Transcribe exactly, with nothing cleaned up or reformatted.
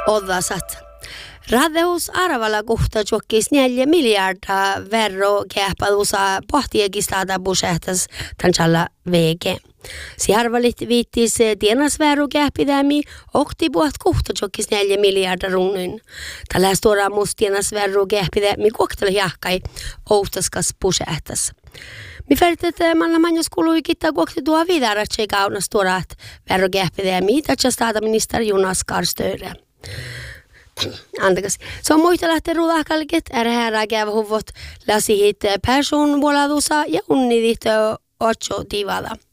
Odasat. Radeus arvalla kohta jokkis neljä miljardia verro kähpalusa pohtiekistada busehtas tansalla V G. Si arvalit viittis tienasverro kähpidämi okti puhat kohta jokkis neljä miljardia runnin. Tällä stora mus tienasverro kähpidämi kohtelu jahkai outaskas busehtas. Mi färtet manna manjas kului kitta kohti tuo vidara tse kaunas torat verro kähpidämi tatsa staataminister Jonas Gahr-Støre. Antakas. Se on muista lähteä ruudakalket, ärhärää käyvä huvot, lasihit person vuoladusa ja unnidit otso tivada.